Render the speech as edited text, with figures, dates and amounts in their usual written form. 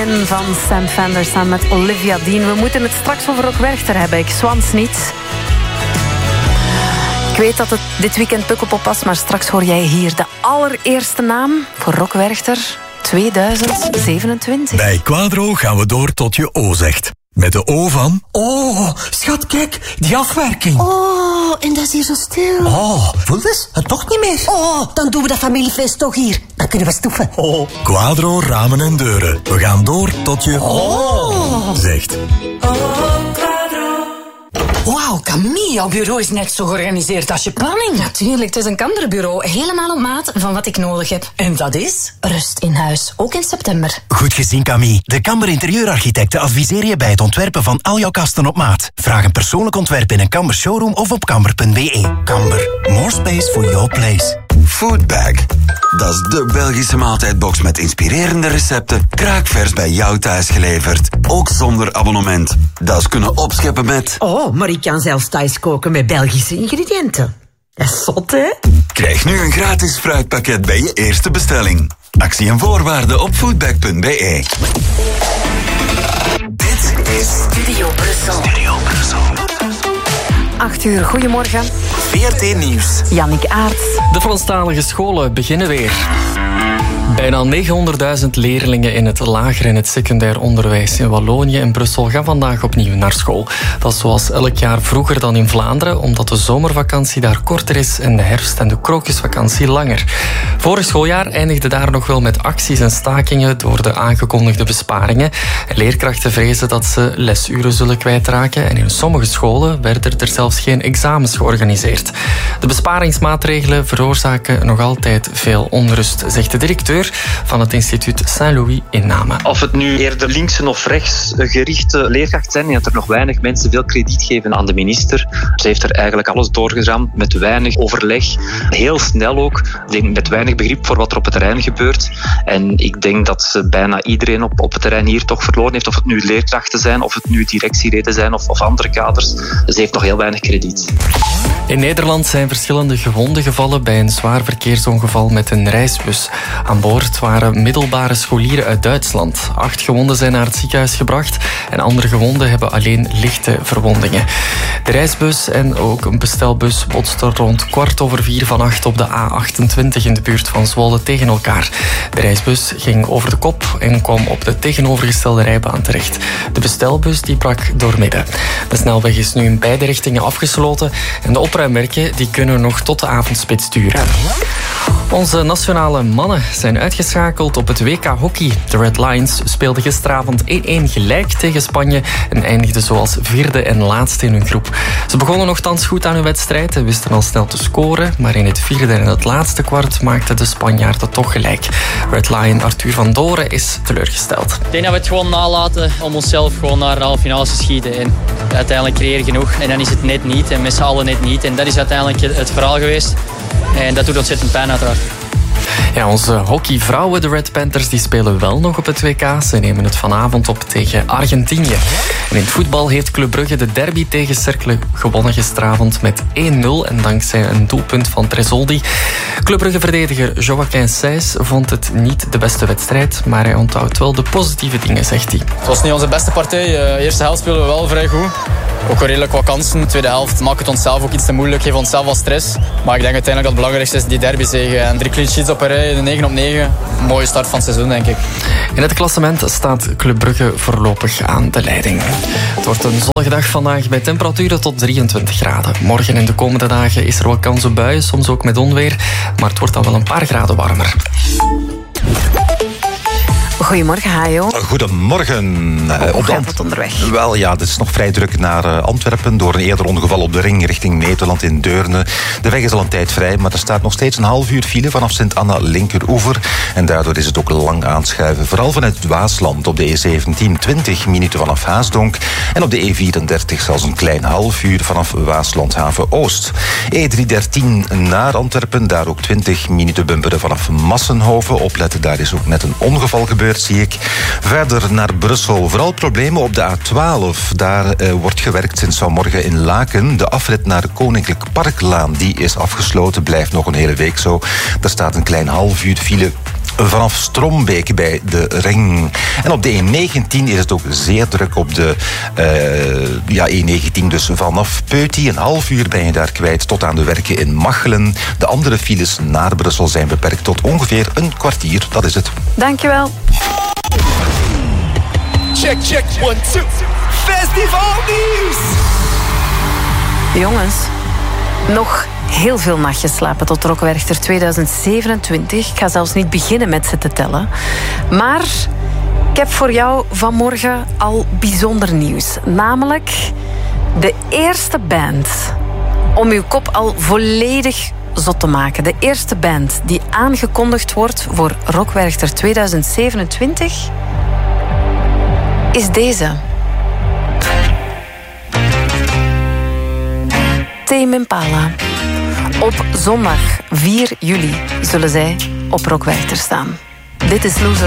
Begin van Sam Fender samen met Olivia Dean. We moeten het straks over Rock Werchter hebben. Ik zwans niet. Ik weet dat het dit weekend Pukkelpop was, maar straks hoor jij hier de allereerste naam voor Rock Werchter 2027. Bij Quadro gaan we door tot je O zegt. Met de O van... Oh, schat, kijk, die afwerking. Oh, en dat is hier zo stil. Oh, voel eens, het toch niet meer. Oh, dan doen we dat familiefeest toch hier. Dan kunnen we stoeven. Oh. Quadro ramen en deuren. We gaan door tot je Oh. zegt. Wauw, Camille, jouw bureau is net zo georganiseerd als je planning. Natuurlijk, het is een Kamderbureau. Helemaal op maat van wat ik nodig heb. En dat is? Rust in huis, ook in september. Goed gezien, Camille. De Kamber Interieurarchitecten adviseren je bij het ontwerpen van al jouw kasten op maat. Vraag een persoonlijk ontwerp in een Kamber showroom of op kamber.be. Kamber, more space for your place. Foodbag. Dat is de Belgische maaltijdbox met inspirerende recepten, kraakvers bij jou thuis geleverd. Ook zonder abonnement. Dat is kunnen opscheppen met... Oh, maar ik kan zelfs thuis koken met Belgische ingrediënten. Dat is zot, hè? Krijg nu een gratis fruitpakket bij je eerste bestelling. Actie en voorwaarden op foodbag.be. Dit is Studio Brussel. 8 uur, goedemorgen. VRT Nieuws. Jannik Aerts. De Franstalige scholen beginnen weer. Bijna 900.000 leerlingen in het lager en het secundair onderwijs in Wallonië en Brussel gaan vandaag opnieuw naar school. Dat is zoals elk jaar vroeger dan in Vlaanderen, omdat de zomervakantie daar korter is en de herfst- en de krokusvakantie langer. Vorig schooljaar eindigde daar nog wel met acties en stakingen door de aangekondigde besparingen. Leerkrachten vrezen dat ze lesuren zullen kwijtraken en in sommige scholen werden er zelfs geen examens georganiseerd. De besparingsmaatregelen veroorzaken nog altijd veel onrust, zegt de directeur van het instituut Saint-Louis in Namen. Of het nu eerder linkse of rechtsgerichte leerkrachten zijn, en dat er nog weinig mensen veel krediet geven aan de minister. Ze heeft er eigenlijk alles doorgeramd met weinig overleg. Heel snel ook. Ik denk met weinig begrip voor wat er op het terrein gebeurt. En ik denk dat ze bijna iedereen op het terrein hier toch verloren heeft. Of het nu leerkrachten zijn, of het nu directieleden zijn of andere kaders. Ze heeft nog heel weinig krediet. In Nederland zijn verschillende gewonden gevallen bij een zwaar verkeersongeval met een reisbus. Aan boord waren middelbare scholieren uit Duitsland. 8 gewonden zijn naar het ziekenhuis gebracht en andere gewonden hebben alleen lichte verwondingen. De reisbus en ook een bestelbus botsten rond 4:15 vannacht op de A28 in de buurt van Zwolle tegen elkaar. De reisbus ging over de kop en kwam op de tegenovergestelde rijbaan terecht. De bestelbus die brak doormidden. De snelweg is nu in beide richtingen afgesloten en de opruimwerken die kunnen nog tot de avondspits duren. Onze nationale mannen zijn uitgeschakeld op het WK Hockey. De Red Lions speelden gisteravond 1-1 gelijk tegen Spanje en eindigden zoals 4e en laatste in hun groep. Ze begonnen nogthans goed aan hun wedstrijd en wisten al snel te scoren, maar in het 4e en het laatste kwart maakten de Spanjaarden toch gelijk. Red Lion Arthur van Doren is teleurgesteld. Ik denk dat we het gewoon nalaten om onszelf gewoon naar de halve finale te schieten. En uiteindelijk creëer je genoeg en dan is het net niet en met z'n allen net niet. En dat is uiteindelijk het verhaal geweest. En dat doet ontzettend pijn uiteraard. Ja, onze hockeyvrouwen, de Red Panthers, die spelen wel nog op het WK. Ze nemen het vanavond op tegen Argentinië. En in het voetbal heeft Club Brugge de derby tegen Cercle gewonnen gisteravond met 1-0. En dankzij een doelpunt van Tresoldi. Club Brugge-verdediger Joaquin Sijs vond het niet de beste wedstrijd. Maar hij onthoudt wel de positieve dingen, zegt hij. Het was niet onze beste partij. De eerste helft spelen we wel vrij goed. Ook wel redelijk wat kansen. De tweede helft maakt het onszelf ook iets te moeilijk. Geeft onszelf wat stress. Maar ik denk uiteindelijk dat het belangrijkste is die derby zegen. En 3 clean sheets op een rij, de 9 op 9. Een mooie start van het seizoen, denk ik. In het klassement staat Club Brugge voorlopig aan de leiding. Het wordt een zonnige dag vandaag bij temperaturen tot 23 graden. Morgen en de komende dagen is er wel kans op buien, soms ook met onweer. Maar het wordt dan wel een paar graden warmer. Goedemorgen, Hajo. Goedemorgen. Hoe gaat het onderweg? Wel ja, het is nog vrij druk naar Antwerpen door een eerder ongeval op de ring richting Nederland in Deurne. De weg is al een tijd vrij, maar er staat nog steeds een half uur file vanaf Sint-Anna linkeroever. En daardoor is het ook lang aanschuiven. Vooral vanuit Waasland op de E17 20 minuten vanaf Haasdonk. En op de E34 zelfs een klein half uur vanaf Waaslandhaven Oost. E313 naar Antwerpen, daar ook 20 minuten bumperen vanaf Massenhoven. Opletten, daar is ook net een ongeval gebeurd, zie ik. Verder naar Brussel. Vooral problemen op de A12. Daar wordt gewerkt sinds vanmorgen in Laken. De afrit naar de Koninklijk Parklaan, die is afgesloten. Blijft nog een hele week zo. Er staat een klein half uur file. vanaf Strombeek bij de Ring. En op de E19 is het ook zeer druk op de E19. Dus vanaf Peuty, een half uur ben je daar kwijt tot aan de werken in Machelen. De andere files naar Brussel zijn beperkt tot ongeveer een kwartier. Dat is het. Dankjewel. Check, 1, 2. Festivalnieuws! Jongens, nog heel veel nachtjes slapen tot Rockwerchter 2027. Ik ga zelfs niet beginnen met ze te tellen. Maar ik heb voor jou vanmorgen al bijzonder nieuws. Namelijk de eerste band om uw kop al volledig zot te maken. De eerste band die aangekondigd wordt voor Rockwerchter 2027 is deze. Tame Impala. Op zondag 4 juli zullen zij op Rockwerchter staan. Dit is Loser.